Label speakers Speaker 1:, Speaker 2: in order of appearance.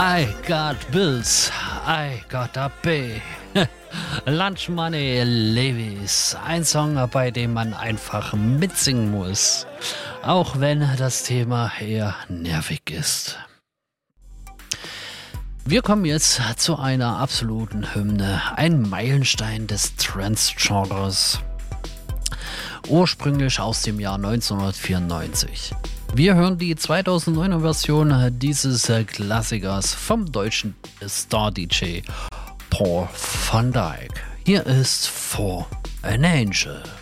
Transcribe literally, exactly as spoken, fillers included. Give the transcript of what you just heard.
Speaker 1: I got bills, I got a pay. Lunch Money Levis, ein Song, bei dem man einfach mitsingen muss, auch wenn das Thema eher nervig ist. Wir kommen jetzt zu einer absoluten Hymne, ein Meilenstein des Trance-Genres, ursprünglich aus dem Jahr neunzehnhundertvierundneunzig. Wir hören die zweitausenddeuner Version dieses Klassikers vom deutschen Star-D J Paul van Dyk. Hier ist For an Angel.